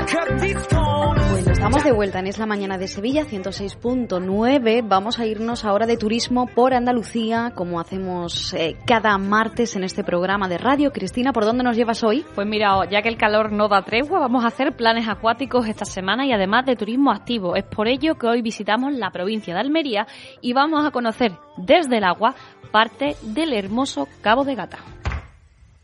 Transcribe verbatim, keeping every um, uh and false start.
Bueno, estamos de vuelta en Es la Mañana de Sevilla, ciento seis punto nueve. Vamos a irnos ahora de turismo por Andalucía, como hacemos eh, cada martes en este programa de radio. Cristina, ¿por dónde nos llevas hoy? Pues mira, ya que el calor no da tregua, vamos a hacer planes acuáticos esta semana y además de turismo activo. Es por ello que hoy visitamos la provincia de Almería y vamos a conocer desde el agua parte del hermoso Cabo de Gata.